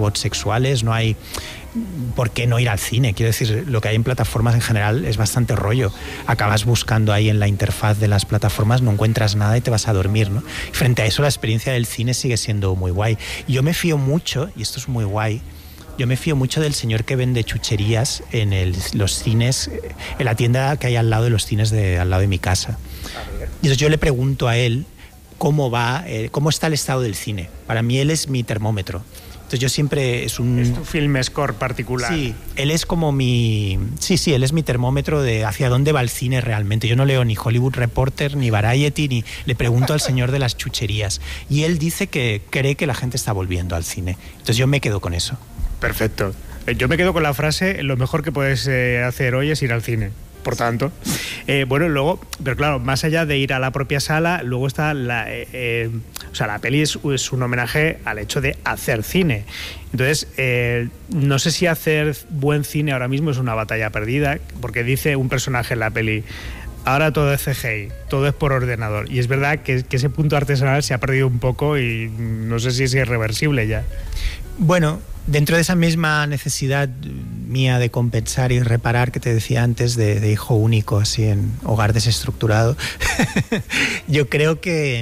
robots sexuales, no hay... ¿Por qué no ir al cine? Quiero decir, lo que hay en plataformas en general es bastante rollo. Acabas buscando ahí en la interfaz de las plataformas, no encuentras nada y te vas a dormir, ¿no? Y frente a eso, la experiencia del cine sigue siendo muy guay. Yo me fío mucho, y esto es muy guay, yo me fío mucho del señor que vende chucherías en los cines, en la tienda que hay al lado de los cines al lado de mi casa. Y entonces yo le pregunto a él cómo está el estado del cine. Para mí él es mi termómetro. Entonces yo siempre es tu film score particular. Sí, él es como él es mi termómetro de hacia dónde va el cine realmente. Yo no leo ni Hollywood Reporter, ni Variety, ni le pregunto al señor de las chucherías. Y él dice que cree que la gente está volviendo al cine. Entonces yo me quedo con eso. Perfecto. Yo me quedo con la frase, lo mejor que puedes hacer hoy es ir al cine. Por tanto, luego, pero claro, más allá de ir a la propia sala, luego está la peli es un homenaje al hecho de hacer cine. Entonces, no sé si hacer buen cine ahora mismo es una batalla perdida, porque dice un personaje en la peli: ahora todo es CGI, todo es por ordenador. Y es verdad que ese punto artesanal se ha perdido un poco y no sé si es irreversible ya. Bueno, dentro de esa misma necesidad mía de compensar y reparar que te decía antes, de hijo único, así en hogar desestructurado, yo creo que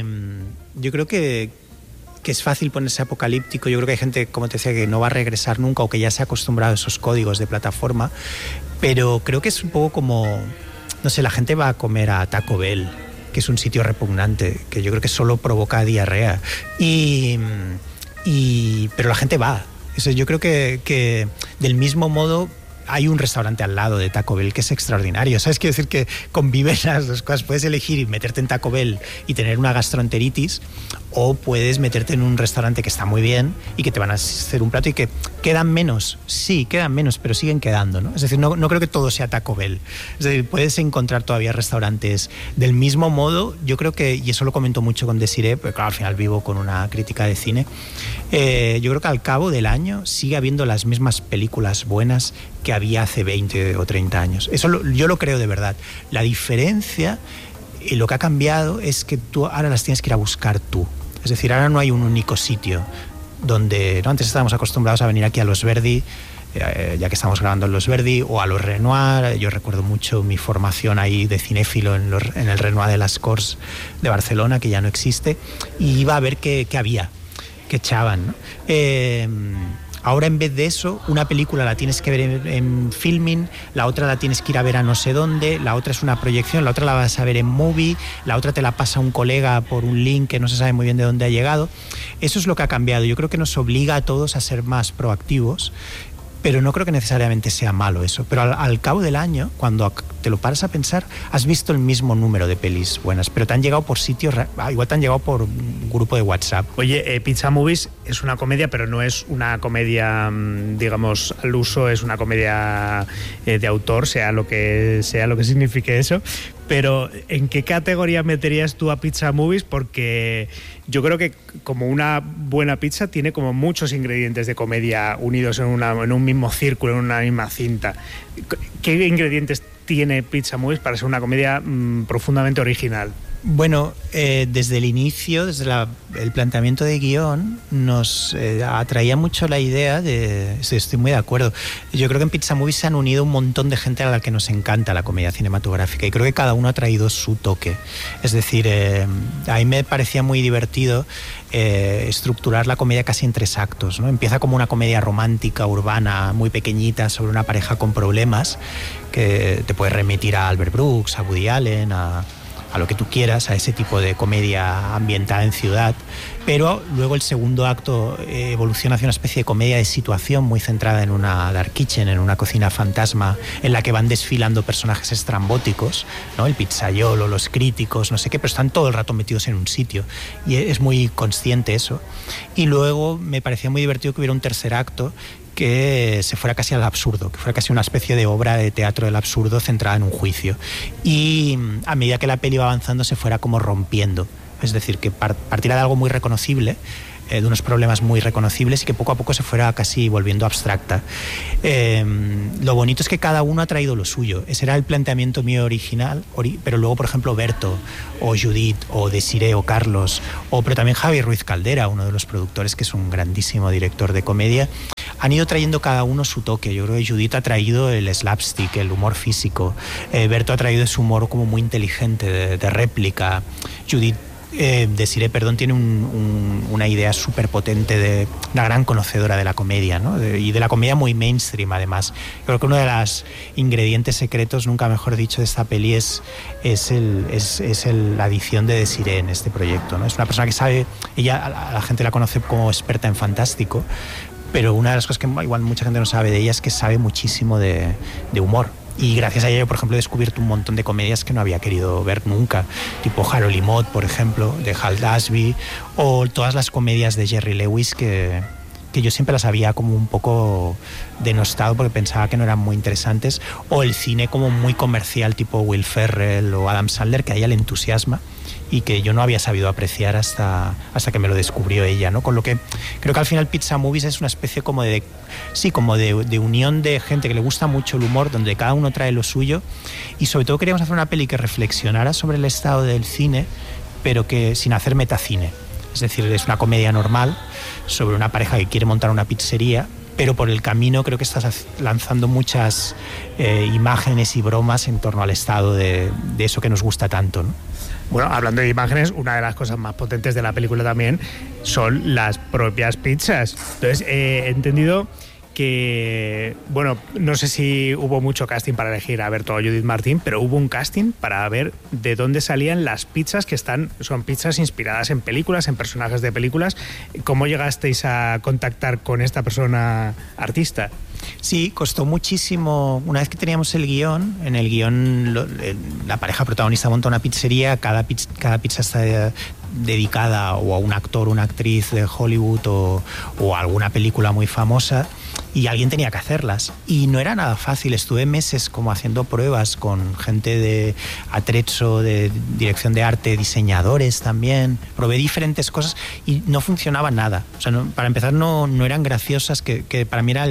es fácil ponerse apocalíptico. Yo creo que hay gente, como te decía, que no va a regresar nunca o que ya se ha acostumbrado a esos códigos de plataforma, pero creo que es un poco como, no sé, la gente va a comer a Taco Bell, que es un sitio repugnante, que yo creo que solo provoca diarrea, pero la gente va. Yo creo que del mismo modo hay un restaurante al lado de Taco Bell que es extraordinario. ¿Sabes? Quiero decir que conviven las dos cosas. Puedes elegir meterte en Taco Bell y tener una gastroenteritis, o puedes meterte en un restaurante que está muy bien y que te van a hacer un plato y que quedan menos. Sí, quedan menos, pero siguen quedando, ¿no? Es decir, no creo que todo sea Taco Bell. Es decir, puedes encontrar todavía restaurantes del mismo modo. Yo creo que, y eso lo comento mucho con Desiree, porque claro, al final vivo con una crítica de cine, yo creo que al cabo del año sigue habiendo las mismas películas buenas que había hace 20 o 30 años. Eso yo lo creo de verdad. La diferencia y lo que ha cambiado es que tú ahora las tienes que ir a buscar tú. Es decir, ahora no hay un único sitio donde... ¿no? Antes estábamos acostumbrados a venir aquí a Los Verdi, ya que estamos grabando en Los Verdi, o a los Renoir. Yo recuerdo mucho mi formación ahí de cinéfilo en el Renoir de las Corts de Barcelona, que ya no existe, y iba a ver qué había, qué echaban, ¿no? Ahora, en vez de eso, una película la tienes que ver en Filmin, la otra la tienes que ir a ver a no sé dónde, la otra es una proyección, la otra la vas a ver en Movie, la otra te la pasa un colega por un link que no se sabe muy bien de dónde ha llegado. Eso es lo que ha cambiado. Yo creo que nos obliga a todos a ser más proactivos, pero no creo que necesariamente sea malo eso. Pero al cabo del año, cuando te lo paras a pensar, has visto el mismo número de pelis buenas, pero te han llegado por sitios, igual te han llegado por un grupo de WhatsApp. Oye, Pizza Movies es una comedia, pero no es una comedia, digamos, al uso, es una comedia de autor, sea lo que signifique eso. Pero ¿en qué categoría meterías tú a Pizza Movies? Porque yo creo que como una buena pizza tiene como muchos ingredientes de comedia unidos en un mismo círculo, en una misma cinta. ¿Qué ingredientes tiene Pizza Movies para ser una comedia profundamente original? Bueno, desde el inicio, desde el planteamiento de guión, nos atraía mucho la idea de... Estoy muy de acuerdo. Yo creo que en Pizza Movies se han unido un montón de gente a la que nos encanta la comedia cinematográfica, y creo que cada uno ha traído su toque. Es decir, a mí me parecía muy divertido estructurar la comedia casi en 3 actos, ¿no? Empieza como una comedia romántica, urbana, muy pequeñita, sobre una pareja con problemas, que te puede remitir a Albert Brooks, a Woody Allen, a lo que tú quieras, a ese tipo de comedia ambientada en ciudad. Pero luego el segundo acto evoluciona hacia una especie de comedia de situación muy centrada en una dark kitchen, en una cocina fantasma, en la que van desfilando personajes estrambóticos, ¿no? El pizzaiolo, los críticos, no sé qué, pero están todo el rato metidos en un sitio, y es muy consciente eso. Y luego me parecía muy divertido que hubiera un tercer acto que se fuera casi al absurdo, que fuera casi una especie de obra de teatro del absurdo centrada en un juicio, y a medida que la peli iba avanzando se fuera como rompiendo, es decir, que partiera de algo muy reconocible, de unos problemas muy reconocibles, y que poco a poco se fuera casi volviendo abstracta. Lo bonito es que cada uno ha traído lo suyo. Ese era el planteamiento mío original, pero luego, por ejemplo, Berto, o Judith, o Desiree, o Carlos, pero también Javi Ruiz Caldera, uno de los productores, que es un grandísimo director de comedia, han ido trayendo cada uno su toque. Yo creo que Judith ha traído el slapstick, el humor físico. Berto ha traído ese humor como muy inteligente, de réplica. Judith Desiree, perdón, tiene una idea súper potente, de una gran conocedora de la comedia, ¿no? Y de la comedia muy mainstream, además. Creo que uno de los ingredientes secretos, nunca mejor dicho, de esta peli es la adición de Desiree en este proyecto, ¿no? Es una persona que sabe, ella a la gente la conoce como experta en fantástico, pero una de las cosas que igual mucha gente no sabe de ella es que sabe muchísimo de humor. Y gracias a ella, por ejemplo, he descubierto un montón de comedias que no había querido ver nunca, tipo Harold y Maude, por ejemplo, de Hal Dasby, o todas las comedias de Jerry Lewis que yo siempre las había como un poco denostado porque pensaba que no eran muy interesantes, o el cine como muy comercial, tipo Will Ferrell o Adam Sandler, que a ella le entusiasma y que yo no había sabido apreciar hasta que me lo descubrió ella, ¿no? Con lo que creo que al final Pizza Movies es una especie como de unión de gente que le gusta mucho el humor, donde cada uno trae lo suyo, y sobre todo queríamos hacer una peli que reflexionara sobre el estado del cine, pero que sin hacer metacine. Es decir, es una comedia normal sobre una pareja que quiere montar una pizzería, pero por el camino creo que estás lanzando muchas imágenes y bromas en torno al estado de eso que nos gusta tanto, ¿no? Bueno, hablando de imágenes, una de las cosas más potentes de la película también son las propias pizzas. Entonces, he entendido que, bueno, no sé si hubo mucho casting para elegir a Berto o Judith Martín, pero hubo un casting para ver de dónde salían las pizzas son pizzas inspiradas en películas, en personajes de películas. ¿Cómo llegasteis a contactar con esta persona artista? Sí, costó muchísimo. Una vez que teníamos el guión, en el guión la pareja protagonista monta una pizzería, cada pizza está dedicada o a un actor o una actriz de Hollywood o a alguna película muy famosa, y alguien tenía que hacerlas. Y no era nada fácil. Estuve meses como haciendo pruebas con gente de Atrezzo, de dirección de arte, diseñadores también. Probé diferentes cosas y no funcionaba nada. O sea, para empezar no eran graciosas, que para mí era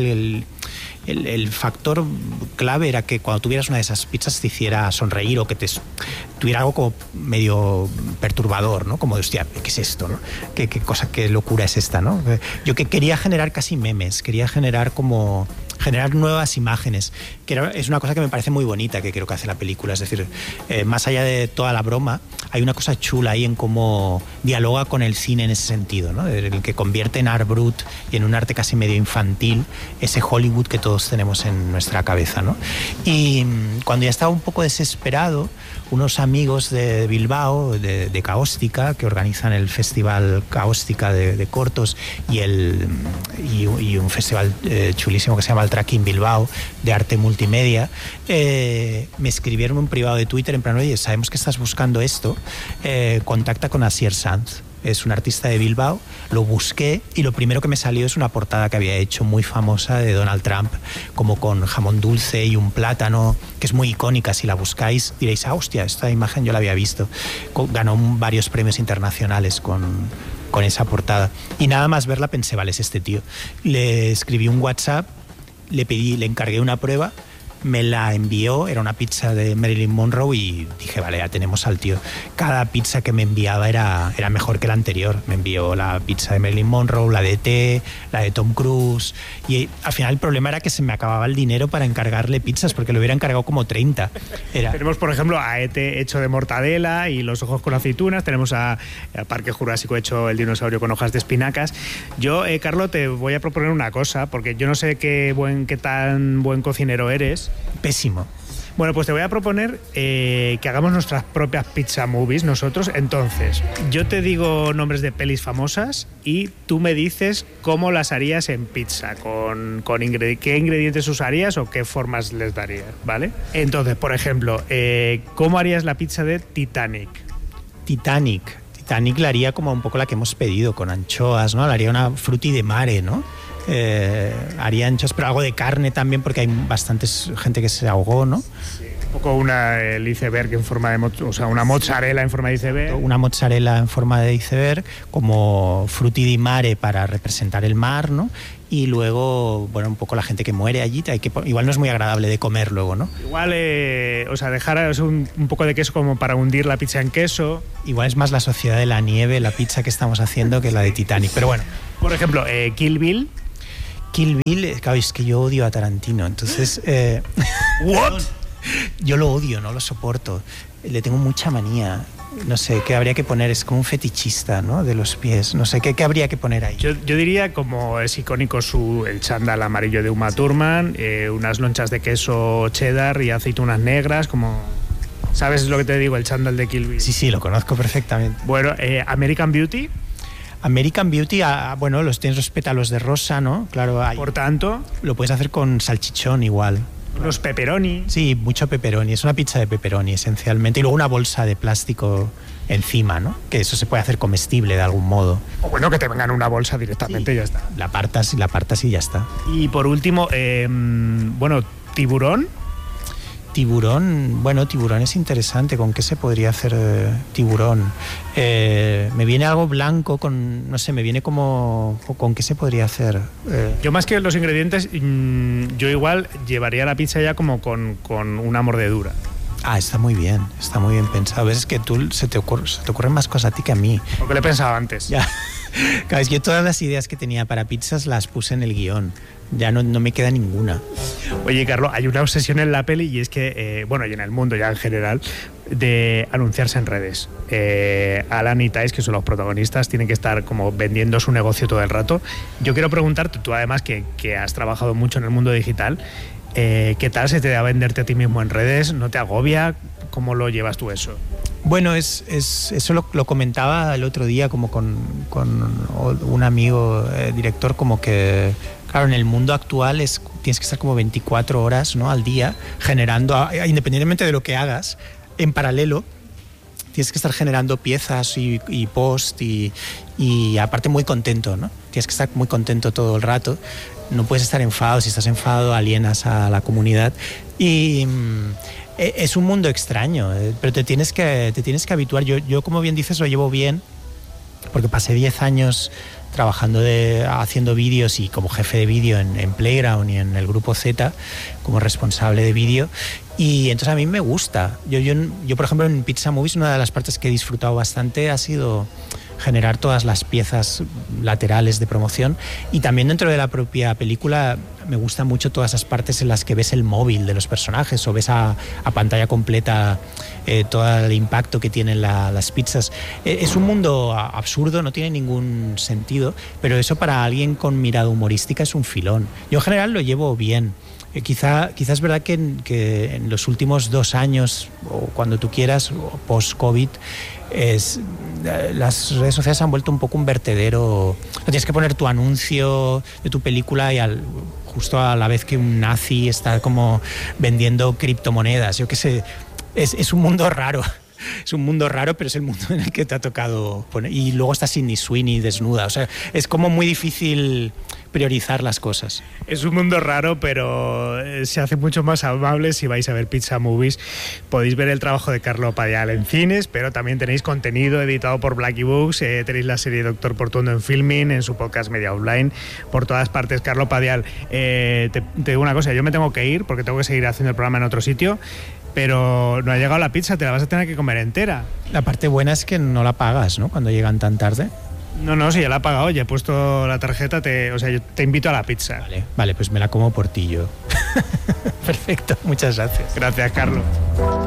el factor clave era que cuando tuvieras una de esas pizzas te hiciera sonreír o que te tuviera algo como medio perturbador, ¿no? Como de, hostia, ¿qué es esto, no? ¿Qué locura es esta, no? Yo que quería generar casi memes, quería generar nuevas imágenes, es una cosa que me parece muy bonita que creo que hace la película. Es decir, más allá de toda la broma, hay una cosa chula ahí en cómo dialoga con el cine en ese sentido, ¿no? El que convierte en art brut y en un arte casi medio infantil ese Hollywood que todos tenemos en nuestra cabeza, ¿no? Y cuando ya estaba un poco desesperado, unos amigos de Bilbao, de Caóstica, que organizan el festival Caóstica de cortos y un festival chulísimo que se llama el Tracking Bilbao, de arte multimedia, me escribieron un privado de Twitter en plan, oye, sabemos que estás buscando esto, contacta con Asier Sanz. Es un artista de Bilbao. Lo busqué y lo primero que me salió es una portada que había hecho muy famosa de Donald Trump, como con jamón dulce y un plátano, que es muy icónica. Si la buscáis diréis, hostia, esta imagen yo la había visto. Ganó varios premios internacionales con esa portada. Y nada más verla pensé, vale, es este tío. Le escribí un WhatsApp, le encargué una prueba, me la envió, era una pizza de Marilyn Monroe y dije, vale, ya tenemos al tío. Cada pizza que me enviaba era mejor que la anterior. Me envió la pizza de Marilyn Monroe, la de E.T., la de Tom Cruise, y al final el problema era que se me acababa el dinero para encargarle pizzas porque lo hubiera encargado como 30. Tenemos, por ejemplo, a E.T. hecho de mortadela y los ojos con aceitunas, tenemos a Parque Jurásico hecho el dinosaurio con hojas de espinacas. Yo, Carlos, te voy a proponer una cosa, porque yo no sé qué tan buen cocinero eres. Pésimo. Bueno, pues te voy a proponer que hagamos nuestras propias pizza movies nosotros. Entonces, yo te digo nombres de pelis famosas y tú me dices cómo las harías en pizza, qué ingredientes usarías o qué formas les darías, ¿vale? Entonces, por ejemplo, ¿cómo harías la pizza de Titanic? Titanic la haría como un poco la que hemos pedido, con anchoas, ¿no? La haría una frutti de mare, ¿no? Haría anchos, pero algo de carne también, porque hay bastantes gente que se ahogó, ¿no? Sí, un poco el iceberg en forma de, o sea, una mozzarella en forma de iceberg. Una mozzarella en forma de iceberg, como frutti di mare para representar el mar, ¿no? Y luego, bueno, un poco la gente que muere allí, igual no es muy agradable de comer luego, ¿no? Igual, o sea, dejar un poco de queso como para hundir la pizza en queso. Igual es más la Sociedad de la Nieve, la pizza que estamos haciendo, que la de Titanic, pero bueno. Por ejemplo, Kill Bill. Kill Bill, claro, es que yo odio a Tarantino, entonces... ¿What? Yo lo odio, no lo soporto. Le tengo mucha manía. No sé, ¿qué habría que poner? Es como un fetichista, ¿no? De los pies. No sé, ¿qué habría que poner ahí? Yo diría, como es icónico el chándal amarillo de Uma Thurman, unas lonchas de queso cheddar y aceitunas negras, como... ¿Sabes lo que te digo? El chándal de Kill Bill. Sí, lo conozco perfectamente. Bueno, American Beauty. American Beauty, bueno, tienes los pétalos de rosa, ¿no? Claro, por tanto... Lo puedes hacer con salchichón igual. Los pepperoni. Sí, mucho pepperoni. Es una pizza de pepperoni esencialmente. Y luego una bolsa de plástico encima, ¿no? Que eso se puede hacer comestible de algún modo. O bueno, que te vengan una bolsa directamente y ya está. La apartas y ya está. Y por último, bueno, tiburón. Tiburón, bueno, tiburón es interesante. ¿Con qué se podría hacer tiburón? Me viene algo blanco con, no sé, me viene como... ¿Con qué se podría hacer? Yo más que los ingredientes, yo igual llevaría la pizza ya como con una mordedura. Ah, está muy bien pensado. Es que se te ocurren más cosas a ti que a mí. Porque lo he pensado antes. Ya. Claro, es que yo todas las ideas que tenía para pizzas las puse en el guión. Ya no me queda ninguna. Oye, Carlos, hay una obsesión en la peli y es que, bueno, y en el mundo ya en general, de anunciarse en redes. Alan y Thais, que son los protagonistas, tienen que estar como vendiendo su negocio todo el rato. Yo quiero preguntarte, tú además que has trabajado mucho en el mundo digital, ¿qué tal se te da venderte a ti mismo en redes? ¿No te agobia? ¿Cómo lo llevas tú eso? Bueno, eso lo comentaba el otro día como con un amigo director, como que, claro, en el mundo actual tienes que estar como 24 horas, ¿no?, al día generando, independientemente de lo que hagas, en paralelo, tienes que estar generando piezas y post y aparte muy contento, ¿no? Tienes que estar muy contento todo el rato. No puedes estar enfadado. Si estás enfadado, alienas a la comunidad. Y... es un mundo extraño, pero te tienes que habituar. Yo, como bien dices, lo llevo bien, porque pasé 10 años trabajando haciendo vídeos y como jefe de vídeo en Playground y en el grupo Z, como responsable de vídeo. Y entonces a mí me gusta. Yo, por ejemplo, en Pizza Movies, una de las partes que he disfrutado bastante ha sido generar todas las piezas laterales de promoción, y también dentro de la propia película me gustan mucho todas esas partes en las que ves el móvil de los personajes o ves a pantalla completa todo el impacto que tienen las pizzas. Es un mundo absurdo, no tiene ningún sentido, pero eso para alguien con mirada humorística es un filón. Yo en general lo llevo bien. Quizá es verdad que en los últimos 2 años, o cuando tú quieras, post-COVID, las redes sociales han vuelto un poco un vertedero. No tienes que poner tu anuncio de tu película y justo a la vez que un nazi está como vendiendo criptomonedas. Yo qué sé, es un mundo raro. Es un mundo raro, pero es el mundo en el que te ha tocado poner. Y luego está Sydney Sweeney desnuda. O sea, es como muy difícil priorizar las cosas. Es un mundo raro, pero se hace mucho más amable si vais a ver Pizza Movies. Podéis ver el trabajo de Carlo Padial en cines, pero también tenéis contenido editado por Blackie Books, tenéis la serie Doctor Portuondo en Filming, en su podcast Media Online, por todas partes. Carlo Padial, te digo una cosa, yo me tengo que ir porque tengo que seguir haciendo el programa en otro sitio, pero no ha llegado la pizza, te la vas a tener que comer entera. La parte buena es que no la pagas, ¿no?, cuando llegan tan tarde. No, si ya la he pagado, ya he puesto la tarjeta, yo te invito a la pizza. Vale, pues me la como por ti yo. Perfecto, muchas gracias. Gracias, Carlos.